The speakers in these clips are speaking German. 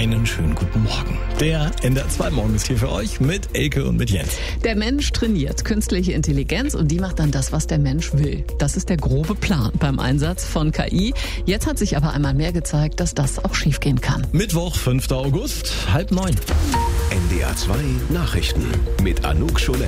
einen schönen guten Morgen. Der NDR 2 Morgen ist hier für euch mit Elke und mit Jens. Der Mensch trainiert künstliche Intelligenz und die macht dann das, was der Mensch will. Das ist der grobe Plan beim Einsatz von KI. Jetzt hat sich aber einmal mehr gezeigt, dass das auch schiefgehen kann. Mittwoch, 5. August, 8:30. NDR 2 Nachrichten mit Anouk Scholen.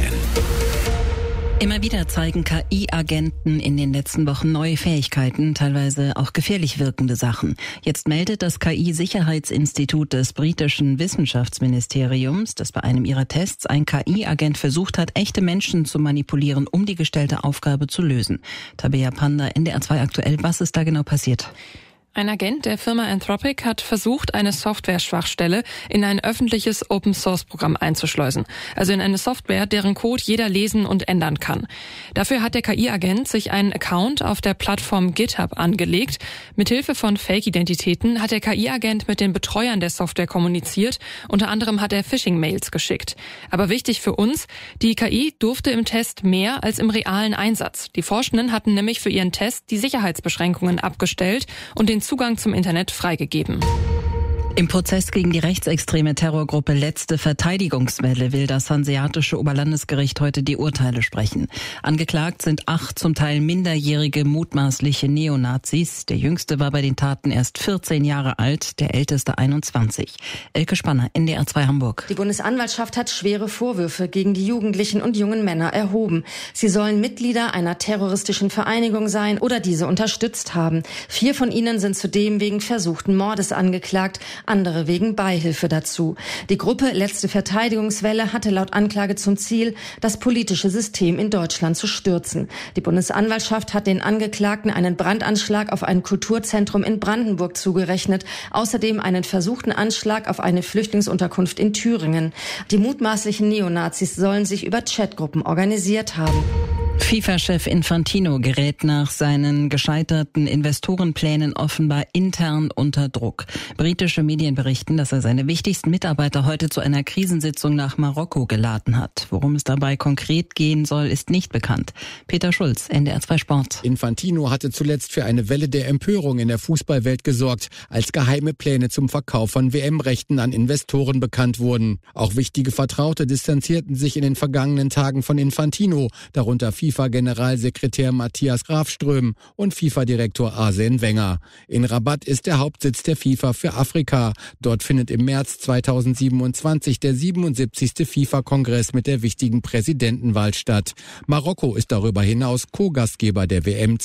Immer wieder zeigen KI-Agenten in den letzten Wochen neue Fähigkeiten, teilweise auch gefährlich wirkende Sachen. Jetzt meldet das KI-Sicherheitsinstitut des britischen Wissenschaftsministeriums, dass bei einem ihrer Tests ein KI-Agent versucht hat, echte Menschen zu manipulieren, um die gestellte Aufgabe zu lösen. Tabea Panda, NDR 2 aktuell. Was ist da genau passiert? Ein Agent der Firma Anthropic hat versucht, eine Software-Schwachstelle in ein öffentliches Open-Source-Programm einzuschleusen. Also in eine Software, deren Code jeder lesen und ändern kann. Dafür hat der KI-Agent sich einen Account auf der Plattform GitHub angelegt. Mithilfe von Fake-Identitäten hat der KI-Agent mit den Betreuern der Software kommuniziert. Unter anderem hat er Phishing-Mails geschickt. Aber wichtig für uns, die KI durfte im Test mehr als im realen Einsatz. Die Forschenden hatten nämlich für ihren Test die Sicherheitsbeschränkungen abgestellt und den Zugang zum Internet freigegeben. Im Prozess gegen die rechtsextreme Terrorgruppe Letzte Verteidigungswelle will das Hanseatische Oberlandesgericht heute die Urteile sprechen. Angeklagt sind 8 zum Teil minderjährige mutmaßliche Neonazis. Der jüngste war bei den Taten erst 14 Jahre alt, der älteste 21. Elke Spanner, NDR 2 Hamburg. Die Bundesanwaltschaft hat schwere Vorwürfe gegen die Jugendlichen und jungen Männer erhoben. Sie sollen Mitglieder einer terroristischen Vereinigung sein oder diese unterstützt haben. 4 von ihnen sind zudem wegen versuchten Mordes angeklagt, andere wegen Beihilfe dazu. Die Gruppe Letzte Verteidigungswelle hatte laut Anklage zum Ziel, das politische System in Deutschland zu stürzen. Die Bundesanwaltschaft hat den Angeklagten einen Brandanschlag auf ein Kulturzentrum in Brandenburg zugerechnet, außerdem einen versuchten Anschlag auf eine Flüchtlingsunterkunft in Thüringen. Die mutmaßlichen Neonazis sollen sich über Chatgruppen organisiert haben. FIFA-Chef Infantino gerät nach seinen gescheiterten Investorenplänen offenbar intern unter Druck. Britische Medien berichten, dass er seine wichtigsten Mitarbeiter heute zu einer Krisensitzung nach Marokko geladen hat. Worum es dabei konkret gehen soll, ist nicht bekannt. Peter Schulz, NDR 2 Sport. Infantino hatte zuletzt für eine Welle der Empörung in der Fußballwelt gesorgt, als geheime Pläne zum Verkauf von WM-Rechten an Investoren bekannt wurden. Auch wichtige Vertraute distanzierten sich in den vergangenen Tagen von Infantino, darunter FIFA-Generalsekretär Matthias Grafström und FIFA-Direktor Arsene Wenger. In Rabat ist der Hauptsitz der FIFA für Afrika. Dort findet im März 2027 der 77. FIFA-Kongress mit der wichtigen Präsidentenwahl statt. Marokko ist darüber hinaus Co-Gastgeber der WM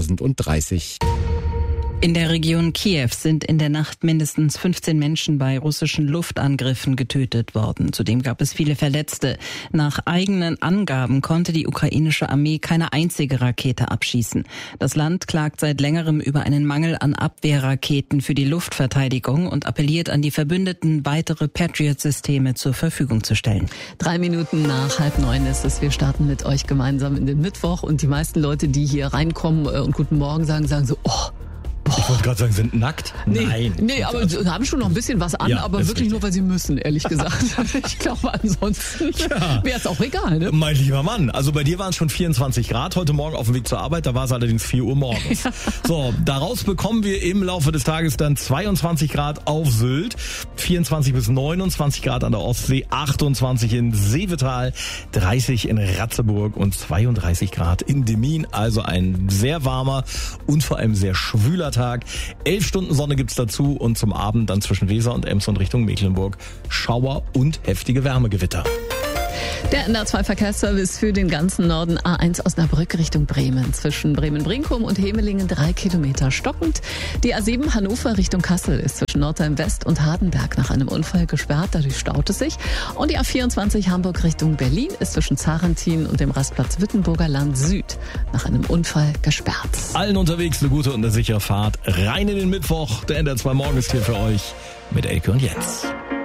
2030. In der Region Kiew sind in der Nacht mindestens 15 Menschen bei russischen Luftangriffen getötet worden. Zudem gab es viele Verletzte. Nach eigenen Angaben konnte die ukrainische Armee keine einzige Rakete abschießen. Das Land klagt seit längerem über einen Mangel an Abwehrraketen für die Luftverteidigung und appelliert an die Verbündeten, weitere Patriot-Systeme zur Verfügung zu stellen. 3 Minuten nach 8:30 ist es. Wir starten mit euch gemeinsam in den Mittwoch und die meisten Leute, die hier reinkommen und guten Morgen sagen so, Ich wollte gerade sagen, sind nackt? Nein. Nee, aber sie haben schon noch ein bisschen was an, Ja, aber ist wirklich richtig. nur, weil sie müssen, ehrlich gesagt. Ich glaube, ansonsten wäre es auch egal, ne? Mein lieber Mann, also bei dir waren es schon 24 Grad heute Morgen auf dem Weg zur Arbeit, da war es allerdings 4 Uhr morgens. Ja. So, daraus bekommen wir im Laufe des Tages dann 22 Grad auf Sylt, 24 bis 29 Grad an der Ostsee, 28 in Seevetal, 30 in Ratzeburg und 32 Grad in Demmin. Also ein sehr warmer und vor allem sehr schwüler Tag. 11 Stunden Sonne gibt's dazu und zum Abend dann zwischen Weser und Ems und Richtung Mecklenburg Schauer und heftige Wärmegewitter. Der NDR 2 Verkehrsservice für den ganzen Norden. A1 Osnabrück Richtung Bremen. Zwischen Bremen-Brinkum und Hemelingen 3 Kilometer stockend. Die A7 Hannover Richtung Kassel ist zwischen Nordheim West und Hardenberg nach einem Unfall gesperrt. Dadurch staut es sich. Und die A24 Hamburg Richtung Berlin ist zwischen Zarentin und dem Rastplatz Wittenburger Land Süd nach einem Unfall gesperrt. Allen unterwegs eine gute und eine sichere Fahrt rein in den Mittwoch. Der NDR 2 Morgen ist hier für euch mit Elke und Jens.